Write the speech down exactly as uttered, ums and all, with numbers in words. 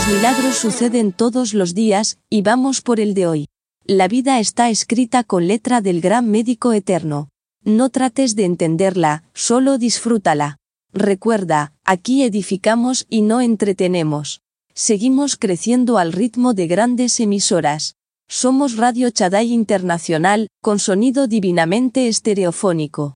Los milagros suceden todos los días, y vamos por el de hoy. La vida está escrita con letra del gran médico eterno. No trates de entenderla, solo disfrútala. Recuerda, aquí edificamos y no entretenemos. Seguimos creciendo al ritmo de grandes emisoras. Somos Radio Shaddai Internacional, con sonido divinamente estereofónico.